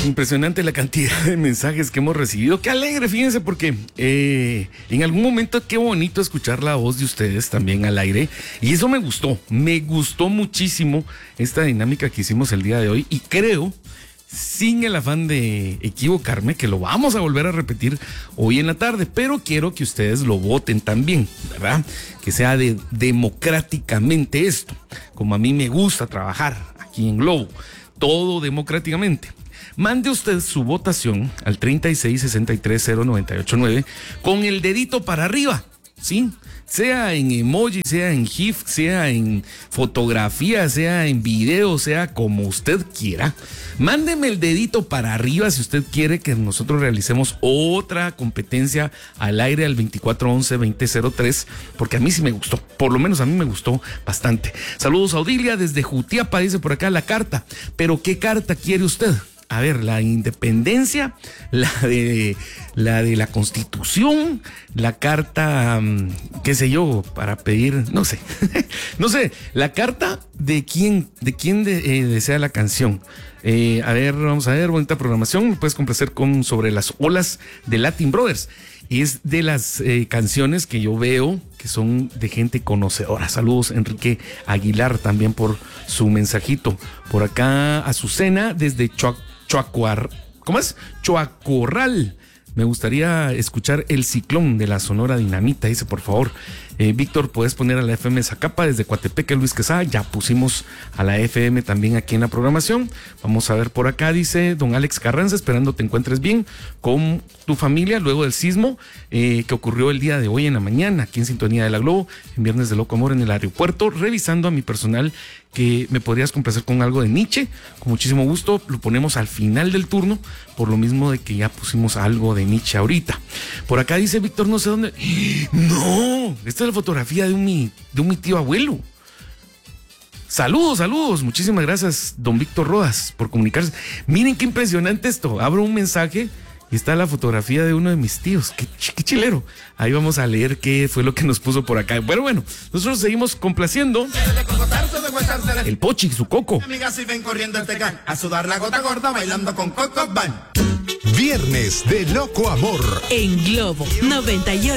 Impresionante la cantidad de mensajes que hemos recibido. Qué alegre, fíjense, porque en algún momento qué bonito escuchar la voz de ustedes también al aire. Y eso me gustó muchísimo esta dinámica que hicimos el día de hoy. Y creo, sin el afán de equivocarme, que lo vamos a volver a repetir hoy en la tarde. Pero quiero que ustedes lo voten también, ¿verdad? Que sea democráticamente esto, como a mí me gusta trabajar aquí en Globo. Todo democráticamente. Mande usted su votación al 36630989 con el dedito para arriba, ¿sí? Sea en emoji, sea en GIF, sea en fotografía, sea en video, sea como usted quiera. Mándeme el dedito para arriba si usted quiere que nosotros realicemos otra competencia al aire al 2411-2003, porque a mí sí me gustó, por lo menos a mí me gustó bastante. Saludos a Odilia desde Jutiapa, dice por acá la carta. ¿Pero qué carta quiere usted? A ver, la independencia, la de la Constitución, la carta, qué sé yo, para pedir, no sé, la carta de quién desea la canción. A ver, vamos a ver, bonita programación, me puedes complacer con Sobre las olas de Latin Brothers. Es de las canciones que yo veo que son de gente conocedora. Saludos, Enrique Aguilar, también por su mensajito. Por acá, Azucena, desde Choacorral. Me gustaría escuchar El Ciclón de la Sonora Dinamita, dice, por favor. Víctor, puedes poner a la FM Zacapa desde Coatepeque, Luis Quesada. Ya pusimos a la FM también aquí en la programación. Vamos a ver por acá, dice don Alex Carranza, esperando te encuentres bien con tu familia luego del sismo que ocurrió el día de hoy en la mañana, aquí en Sintonía de la Globo, en Viernes de Loco Amor en el aeropuerto, revisando a mi personal que me podrías complacer con algo de Nietzsche. Con muchísimo gusto, lo ponemos al final del turno, por lo mismo de que ya pusimos algo de Nietzsche ahorita. Por acá dice Víctor, no sé dónde. ¡No! Esta es la fotografía de mi tío abuelo. Saludos. Muchísimas gracias, don Víctor Rodas, por comunicarse. Miren qué impresionante esto. Abro un mensaje y está la fotografía de uno de mis tíos. Qué chilero. Ahí vamos a leer qué fue lo que nos puso por acá. Pero bueno, nosotros seguimos complaciendo el Pochi, su Coco. Amigas, y ven corriendo el Tecán a sudar la gota gorda bailando con Coco Van. Viernes de Loco Amor en Globo 98.